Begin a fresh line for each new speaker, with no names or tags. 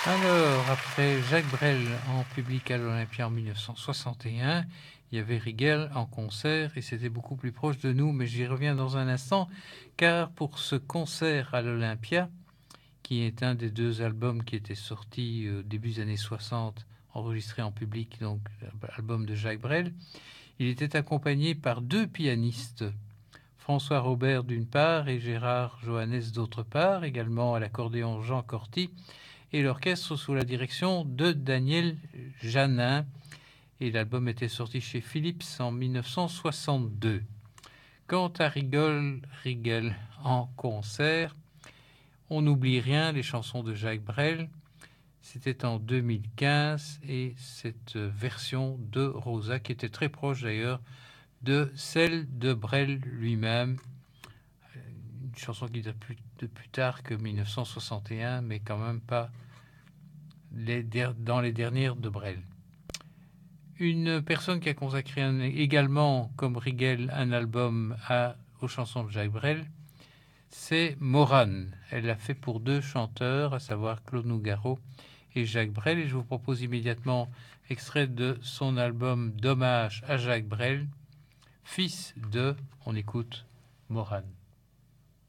Alors, après Jacques Brel en public à l'Olympia en 1961, il y avait Rigel en concert et c'était beaucoup plus proche de nous, mais j'y reviens dans un instant, car pour ce concert à l'Olympia, qui est un des deux albums qui étaient sortis début des années 60, enregistrés en public, donc album de Jacques Brel, il était accompagné par deux pianistes, François Robert d'une part et Gérard Johannes d'autre part, également à l'accordéon Jean Corty, et l'orchestre sous la direction de Daniel Janin. Et l'album était sorti chez Philips en 1962. Quant à Rigel en concert, on n'oublie rien, les chansons de Jacques Brel, c'était en 2015, et cette version de Rosa, qui était très proche d'ailleurs de celle de Brel lui-même, une chanson qui date de plus tard que 1961, mais quand même pas dans les dernières de Brel. Une personne qui a consacré également, comme Rigel, un album aux chansons de Jacques Brel, c'est Morane. Elle l'a fait pour deux chanteurs, à savoir Claude Nougaro et Jacques Brel. Et je vous propose immédiatement extrait de son album d'hommage à Jacques Brel, Fils de, on écoute Morane.